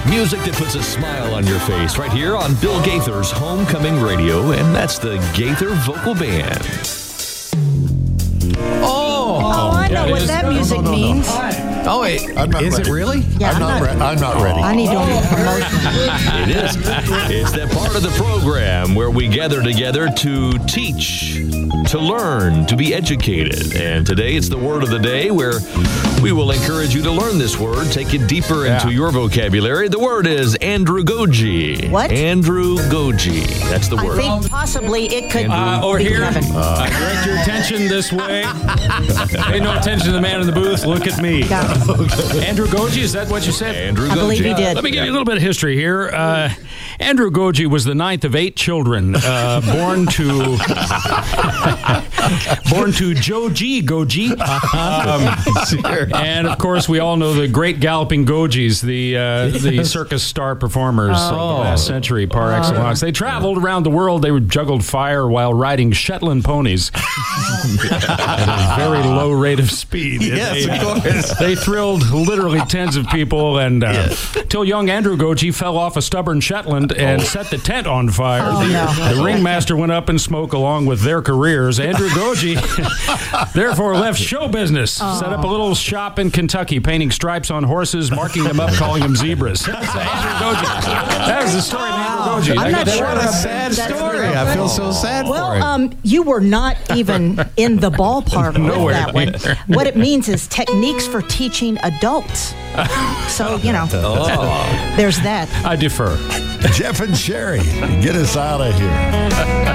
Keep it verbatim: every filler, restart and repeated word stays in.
Music that puts a smile on your face right here on Bill Gaither's Homecoming Radio, and that's the Gaither Vocal Band. Oh, Oh, I know yeah, it what is. that No, no, music no, no, no. means. Oh, wait. I'm not Is ready. it really? Yeah, I'm, I'm not not- re- I'm not ready. I need to do promotion. It is. It's that part of the program where we gather together to teach, to learn, to be educated. And today it's the word of the day where we will encourage you to learn this word, take it deeper into Yeah. your vocabulary. The word is andragogy. What? Andragogy. That's the I word. think possibly it could Uh, over be here, Kevin. I direct your attention this way. Pay no attention to the man in the booth. Look at me. Yeah. Andrew Goji, is that what you said? Andrew I believe Goji. he did. Let me give you a little bit of history here. Uh, Andrew Goji was the ninth of eight children uh, born to born to Joji Goji. Um, and of course, we all know the great galloping Gojis, the uh, the circus star performers of the last century par excellence. They traveled around the world. They juggled fire while riding Shetland ponies at a very low rate of speed. Yes, they, of course. They thrilled literally tens of people, and uh, till young Andrew Goji fell off a stubborn Shetland and set the tent on fire. Oh, no. The ringmaster went up in smoke along with their careers. Andrew Goji therefore left show business, set up a little shop in Kentucky, painting stripes on horses, marking them up, calling them zebras. That's Andrew Goji. That is the story of Andrew Goji. I'm I not got sure that What a right. sad That's story. very I feel good. so sad Well, for him. um, you were not even in the ballpark Nowhere with that one. near. What it means is techniques for teaching adults. So, you know, there's that. I defer. Jeff and Sherry, get us out of here.